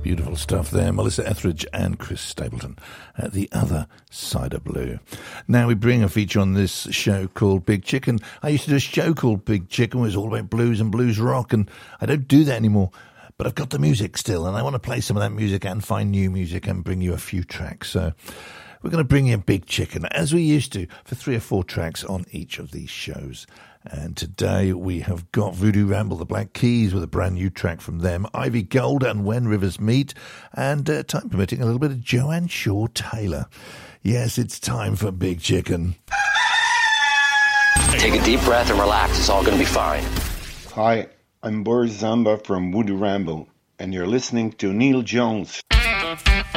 Beautiful stuff there. Melissa Etheridge and Chris Stapleton at The Other Side of Blue. Now we bring a feature on this show called Big Chicken. I used to do a show called Big Chicken, which was all about blues and blues rock, and I don't do that anymore. But I've got the music still, and I want to play some of that music and find new music and bring you a few tracks. So we're going to bring you Big Chicken, as we used to, for 3 or 4 tracks on each of these shows. And today we have got Voodoo Ramble, the Black Keys, with a brand new track from them, Ivy Gold and When Rivers Meet, and time permitting, a little bit of Joanne Shaw Taylor. Yes, it's time for Big Chicken. Take a deep breath and relax. It's all going to be fine. Hi, I'm Boris Zamba from Voodoo Ramble, and you're listening to Neil Jones.